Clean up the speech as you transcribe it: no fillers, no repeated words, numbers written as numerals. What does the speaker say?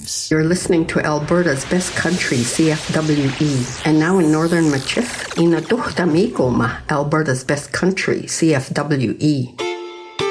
times. You're listening to Alberta's Best Country, CFWE. And now in Northern Machif, Ina Duhta Mikoma, Alberta's Best Country, CFWE.